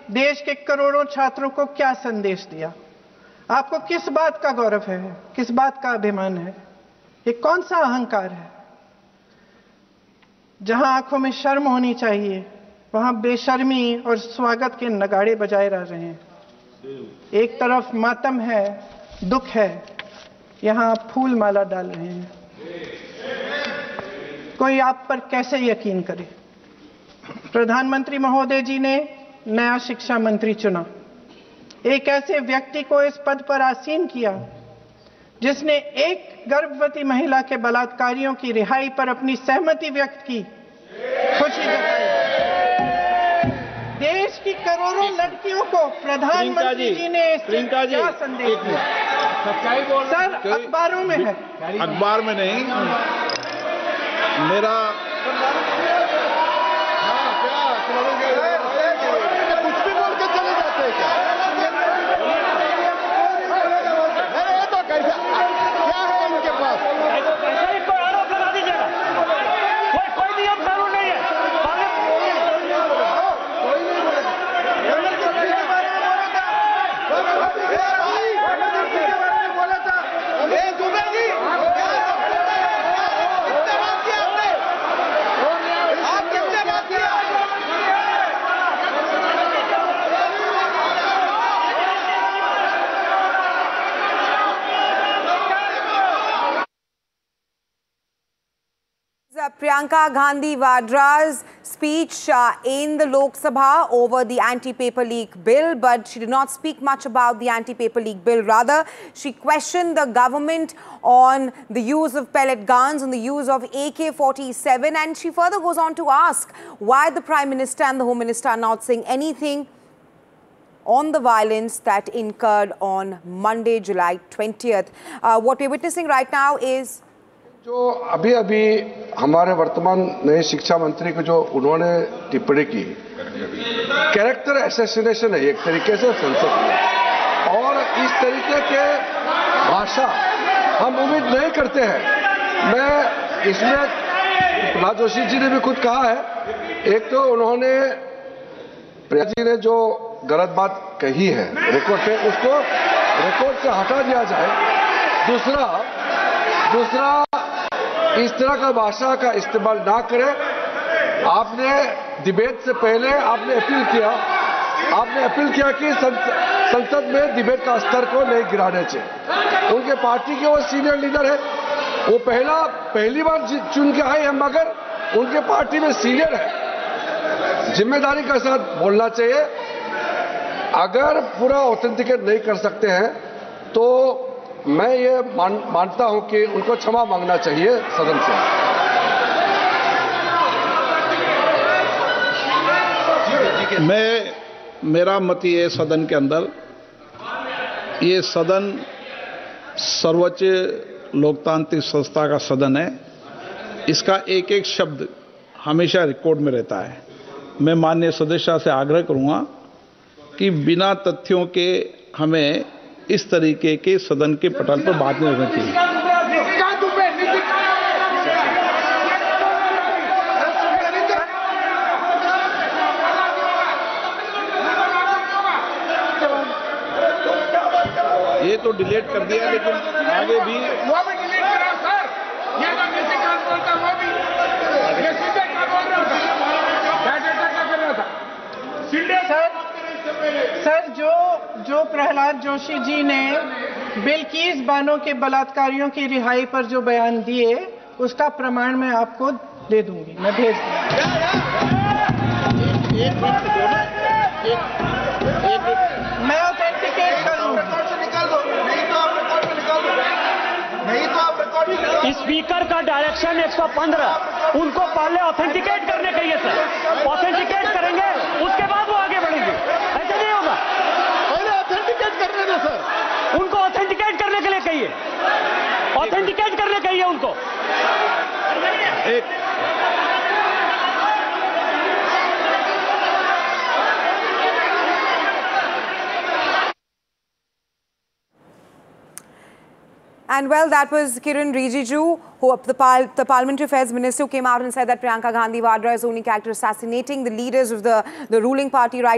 देश के करोड़ों छात्रों को क्या संदेश दिया? आपको किस बात का गौरव है, किस बात का अभिमान है? ये कौन सा अहंकार है? जहां आंखों में शर्म होनी चाहिए वहां बेशर्मी और स्वागत के नगाड़े बजाए रह रहे हैं। एक तरफ मातम है, दुख है, यहां फूल माला डाल रहे हैं। कोई आप पर कैसे यकीन करे? प्रधानमंत्री महोदय जी ने नया शिक्षा मंत्री चुना, एक ऐसे व्यक्ति को इस पद पर आसीन किया जिसने एक गर्भवती महिला के बलात्कारियों की रिहाई पर अपनी सहमति व्यक्त की, खुशी जताई। देश की करोड़ों लड़कियों को प्रधानमंत्री जी ने क्या संदेश दिया? सच्चाई बोल सर, अखबारों में है। अखबार में नहीं, मेरा कुछ भी बोल के चले जाते हैं क्या? ये तो कैसा क्या है इनके पास? ऐसा ही कोई आरोप लगा दीजिएगा। कोई नियम कानून नहीं है। Priyanka Gandhi Vadra's speech in the Lok Sabha over the anti-paper leak bill, but she did not speak much about the anti-paper leak bill. Rather, she questioned the government on the use of pellet guns, on the use of AK-47, and she further goes on to ask why the Prime Minister and the Home Minister are not saying anything on the violence that incurred on Monday, July 20th. What we're witnessing right now is जो अभी अभी हमारे वर्तमान नए शिक्षा मंत्री को जो उन्होंने टिप्पणी की, कैरेक्टर असैसिनेशन है एक तरीके से संसद में, और इस तरीके के भाषा हम उम्मीद नहीं करते हैं। मैं इसमें प्रहलाद जोशी जी ने भी खुद कहा है, एक तो उन्होंने प्रिया जी ने जो गलत बात कही है रिकॉर्ड पे, उसको रिकॉर्ड से हटा दिया जाए। दूसरा इस तरह का भाषा का इस्तेमाल ना करें। आपने डिबेट से पहले आपने अपील किया कि संसद में डिबेट का स्तर को नहीं गिराने चाहिए। उनके पार्टी के वो सीनियर लीडर है, वो पहली बार चुन के आए हैं, मगर उनके पार्टी में सीनियर है, जिम्मेदारी के साथ बोलना चाहिए। अगर पूरा ऑथेंटिकेट नहीं कर सकते हैं तो मैं ये मानता हूं कि उनको क्षमा मांगना चाहिए सदन से। मेरा मत ये सदन के अंदर, ये सदन सर्वोच्च लोकतांत्रिक संस्था का सदन है, इसका एक एक शब्द हमेशा रिकॉर्ड में रहता है। मैं माननीय सदस्य से आग्रह करूंगा कि बिना तथ्यों के हमें इस तरीके के सदन के पटल पर बात नहीं होनी चाहिए। ये तो डिलीट कर दिया, लेकिन आगे भी वो भी डिलीट करा सर। ये तो किसी का बोलता वो भी ये सीधे का बोल रहा था, डाटा का कर रहा था सीधे। सर, जो प्रहलाद जोशी जी ने बिल्किस बानो के बलात्कारियों की रिहाई पर जो बयान दिए, उसका प्रमाण मैं आपको दे दूंगी, मैं भेज मैं ऑथेंटिकेट करूंगा। स्पीकर का डायरेक्शन 115, उनको पहले ऑथेंटिकेट करने कहिए सर। ऑथेंटिकेट करेंगे, उसके बाद वो आगे बढ़ेंगे। ऐसे नहीं होगा, पहले ऑथेंटिकेट करने दो सर। उनको ऑथेंटिकेट करने के लिए कहिए, ऑथेंटिकेट करने कहिए उनको। And well, that was Kiran Rijiju, the Parliamentary Affairs Minister, who came out and said that Priyanka Gandhi Vadra is only character assassinating the leaders of the ruling party right